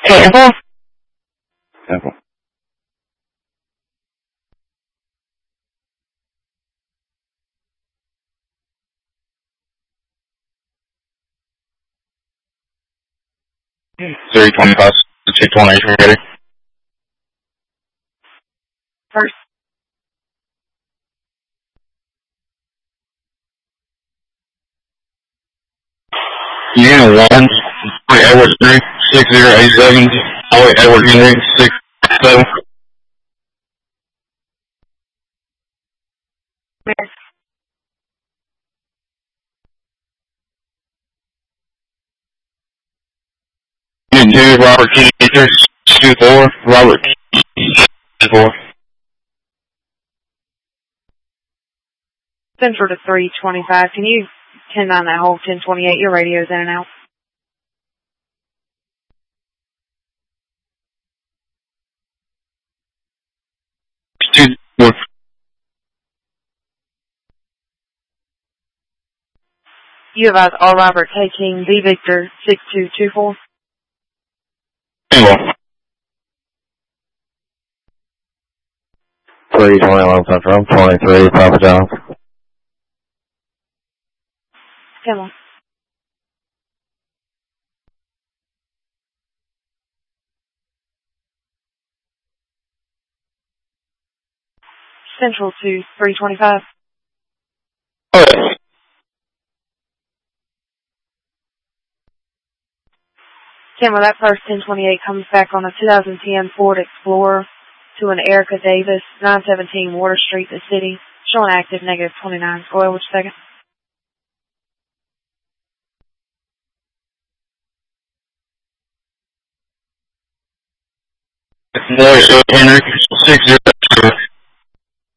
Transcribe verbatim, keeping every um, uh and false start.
Campbell? Campbell. three twenty-five, two twenty, ready? First. Unit one, Edward three, six zero eight seven, oh, Edward Henry, six seven. Where? Unit two, Robert Kennedy, two four, Robert two four. Central to three twenty-five. Can you ten nine that whole ten twenty-eight? Your radio's in and out. Two four. You advise all Robert taking the Victor six two two four. Tango. three twenty-one Central, twenty-three, Papa John. Come on. Central to three twenty-five. Oh, Cameron, that first ten twenty-eight comes back on a two thousand ten Ford Explorer to an Erica Davis, nine seventeen Water Street, the city, showing active negative twenty-nine. Go ahead, which second? Henry, six zero.